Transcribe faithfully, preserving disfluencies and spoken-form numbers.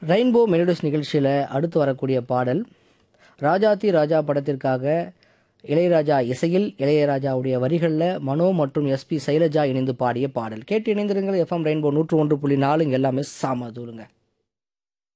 Rainbow melodies நிகழ்ச்சியில் அடுத்து வரக்கூடிய பாடல் ராஜாத்தி ராஜா படத்திற்காக இளையராஜா இசையில் இளையராஜாவுடைய வரிகளில் மனோ மற்றும் எஸ்பி சைலஜா இணைந்து பாடிய பாடல். கேட்டு இணைந்திருங்கள். எஃப்எம் ரெயின்போ நூற்று ஒன்று புள்ளி நாலு இங்கே எல்லாமே சாம தூளுங்க.